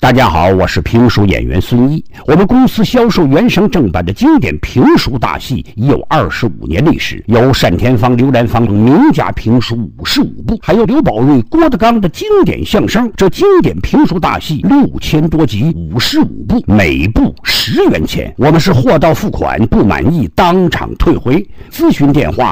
大家好，我是评书演员孙一。我们公司销售原声正版的经典评书大戏已有25年历史，有单田芳、刘兰芳等名家评书55部，还有刘宝瑞、郭德纲的经典相声。这经典评书大戏6000多集，55部，每部10元钱。我们是货到付款，不满意当场退回。咨询电话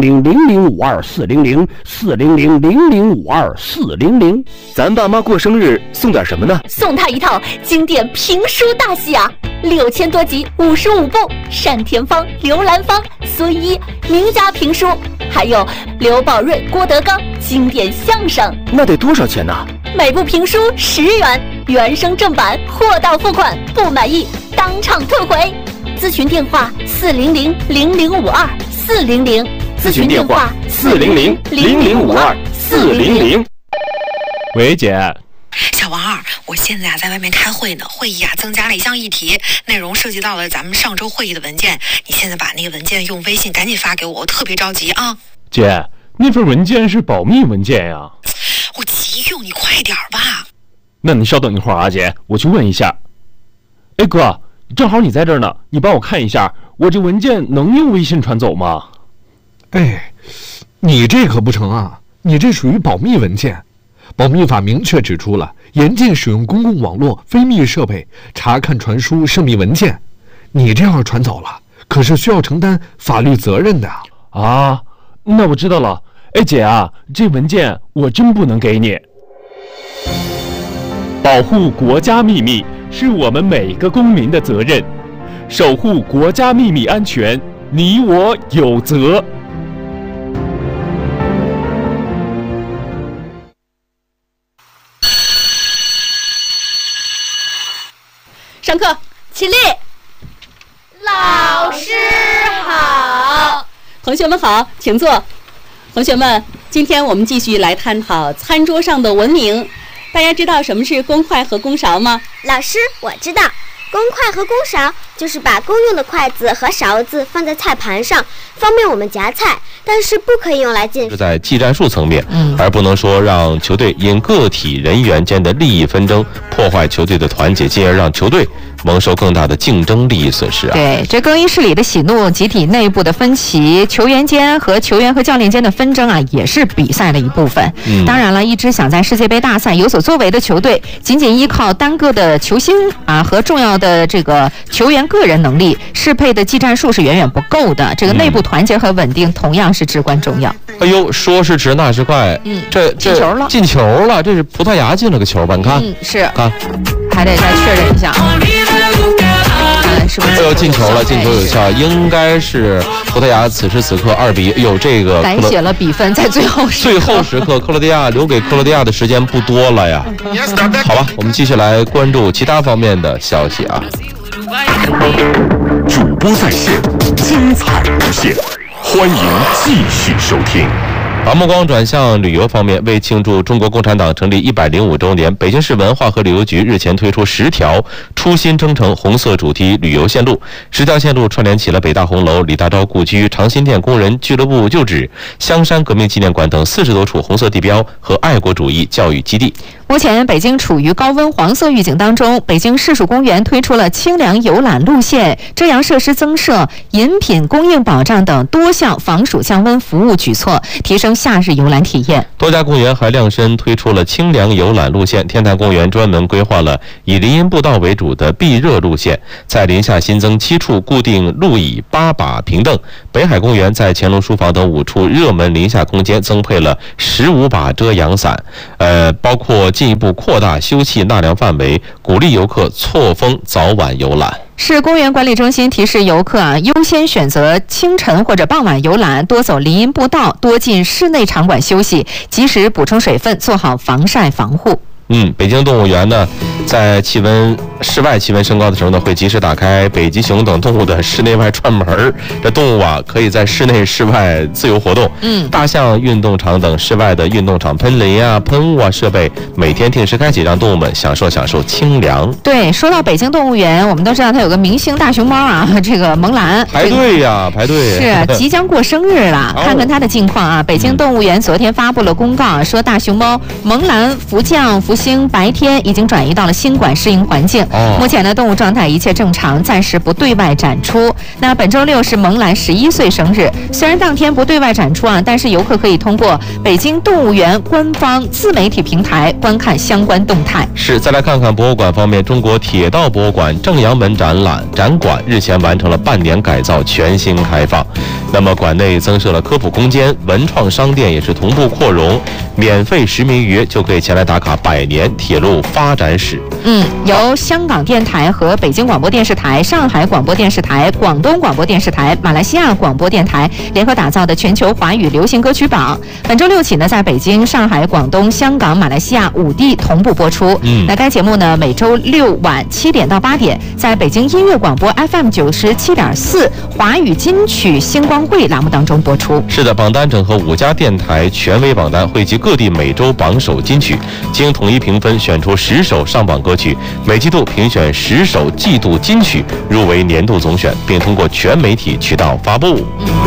400-0052-400，400-0052-400。 咱爸妈过生日送点什么呢？ 送他一套经典评书大戏啊，6000多集，55部，单田芳、刘兰芳、孙一名家评书，还有刘宝瑞、郭德纲经典相声。 那得多少钱呢？ 每部评书10元，原声正版，货到付款，不满意当场退回。咨询电话400-0052-400， 咨询电话400-0052-400。喂，姐。 小王二，我现在在外面开会呢，会议增加了一项议题，内容涉及到了咱们上周会议的文件，你现在把那个文件用微信赶紧发给我，我特别着急啊。 姐，那份文件是保密文件呀。 我急用，你快点吧。 那你稍等一会儿啊，姐，我去问一下。哎哥，正好你在这儿呢，你帮我看一下，我这文件能用微信传走吗？ 哎，你这可不成啊，你这属于保密文件。保密法明确指出了，严禁使用公共网络、非密设备查看、传输涉密文件。你这样传走了，可是需要承担法律责任的啊。那我知道了。哎姐啊，这文件我真不能给你。保护国家秘密是我们每个公民的责任，守护国家秘密安全，你我有责。 上课，起立。 老师好。 同学们好，请坐。同学们，今天我们继续来探讨餐桌上的文明。大家知道什么是公筷和公勺吗？ 老师，我知道，公筷和公勺就是把公用的筷子和勺子放在菜盘上，方便我们夹菜，但是不可以用来进食。 是在技战术层面，而不能说让球队因个体人员间的利益纷争破坏球队的团结，进而让球队蒙受更大的竞争利益损失啊！ 对，这更衣室里的喜怒、集体内部的分歧、球员间和球员和教练间的纷争啊，也是比赛的一部分。当然了，一支想在世界杯大赛有所作为的球队，仅仅依靠单个的球星啊和重要的这个球员个人能力适配的技战术是远远不够的。这个内部团结和稳定同样是至关重要。 哎呦，说是直那是快，这进球了， 进球了！这是葡萄牙进了个球吧？你看， 是， 看， 还得再确认一下啊。是不是？ 进球了，进球有效，应该是葡萄牙此时此刻2比1。有这个改写了比分，在最后时刻，克罗地亚留给克罗地亚的时间不多了呀。好吧，我们继续来关注其他方面的消息啊。 主播在线，精彩无限，欢迎继续收听。 把目光转向旅游方面，为庆祝中国共产党成立105周年，北京市文化和旅游局日前推出10条初心征程红色主题旅游线路。10条线路串联起了北大红楼、李大钊故居、长辛店工人俱乐部旧址、香山革命纪念馆等40多处红色地标和爱国主义教育基地。 目前北京处于高温黄色预警当中，北京市属公园推出了清凉游览路线、遮阳设施增设、饮品供应保障等多项防暑降温服务举措，提升夏日游览体验。 多家公园还量身推出了清凉游览路线，天坛公园专门规划了以林荫步道为主的避热路线，在林下新增7处固定路椅、8把平凳。北海公园在乾隆书房等5处热门林下空间增配了15把遮阳伞，包括进一步扩大休憩纳凉范围，鼓励游客错峰早晚游览。 市公园管理中心提示游客优先选择清晨或者傍晚游览，多走林荫步道，多进室内场馆休息，及时补充水分，做好防晒防护。 北京动物园呢，在气温室外气温升高的时候呢，会及时打开北极熊等动物的室内外串门。这动物啊，可以在室内、室外自由活动。大象运动场等室外的运动场喷淋啊、喷雾啊设备每天定时开启，让动物们享受清凉。 对，说到北京动物园，我们都知道它有个明星大熊猫啊，这个萌兰排队呀，排队是即将过生日了。看看它的近况啊，北京动物园昨天发布了公告，说大熊猫萌兰福将、福星白天已经转移到了新馆适应环境。目前呢，动物状态一切正常，暂时不对外展出。那本周6是萌兰11岁生日，虽然当天不对外展出啊，但是游客可以通过北京动物园官方自媒体平台观看相关动态。 是，再来看看博物馆方面，中国铁道博物馆正阳门展馆日前完成了半年改造，全新开放。那么馆内增设了科普空间，文创商店也是同步扩容，免费实名预约就可以前来打卡100年铁路发展史。 由香港电台和北京广播电视台、上海广播电视台、广东广播电视台、马来西亚广播电台联合打造的全球华语流行歌曲榜，本周6起呢，在北京、上海、广东、香港、马来西亚5地同步播出。那该节目呢，每周6晚7点到8点，在北京音乐广播 FM 97.4华语金曲星光会栏目当中播出。 是的，榜单整合5家电台权威榜单，汇集各地每周榜首金曲，经统一评分选出10首上榜歌曲，每季度评选10首季度金曲入围年度总选，并通过全媒体渠道发布。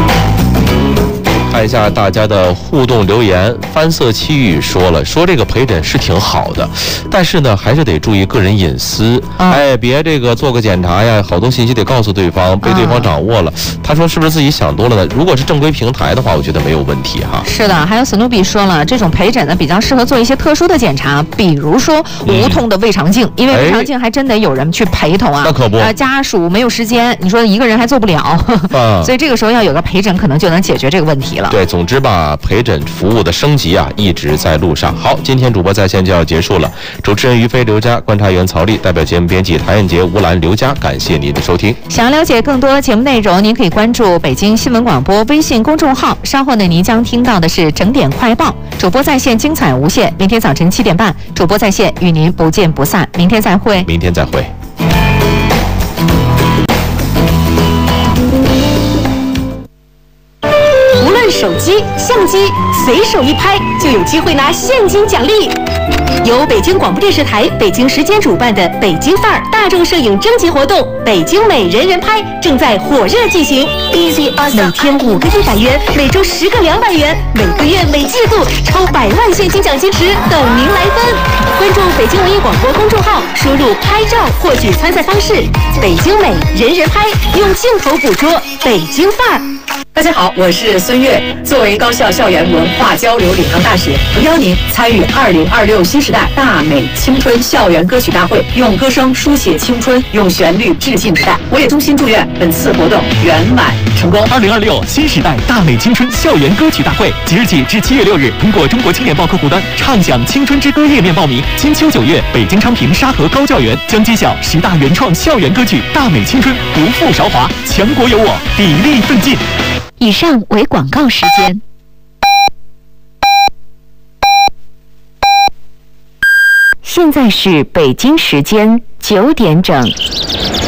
看一下大家的互动留言，翻色气郁说这个陪诊是挺好的，但是呢还是得注意个人隐私。别这个做个检查呀，好多信息得告诉对方，被对方掌握了。他说是不是自己想多了呢？如果是正规平台的话，我觉得没有问题哈。 是的，还有史努比说了，这种陪诊呢比较适合做一些特殊的检查，比如说无痛的胃肠镜，因为胃肠镜还真得有人去陪同啊。 那可不， 家属没有时间，你说一个人还做不了，所以这个时候要有个陪诊，可能就能解决这个问题了。 对，总之吧，陪诊服务的升级啊，一直在路上。好，今天主播在线就要结束了。主持人于飞、刘佳，观察员曹丽，代表节目编辑谭艳杰、吴兰、刘佳，感谢您的收听。 想要了解更多节目内容，您可以关注北京新闻广播微信公众号。稍后呢，您将听到的是整点快报，主播在线精彩无限。明天早晨7点半，主播在线与您不见不散。明天再会。 明天再会。 手机、相机随手一拍就有机会拿现金奖励。由北京广播电视台北京时间主办的北京范儿大众摄影征集活动“北京美人人拍”正在火热进行。每天5个100元，每周10个200元，每个月每季度超100万现金奖金池等您来分。关注北京文艺广播公众号，输入“拍照”获取参赛方式。北京美人人拍，用镜头捕捉北京范儿。 大家好，我是孙悦。作为高校校园文化交流领航大使，诚邀您参与2026新时代大美青春校园歌曲大会，用歌声书写青春，用旋律致敬时代。我也衷心祝愿本次活动圆满成功。 2026新时代大美青春校园歌曲大会，即日起至7月6日，通过中国青年报客户端畅享青春之歌页面报名。金秋9月，北京昌平沙河高教园将揭晓10大原创校园歌曲，大美青春，不负韶华，强国有我，砥砺奋进。 以上为广告时间。现在是北京时间9点整。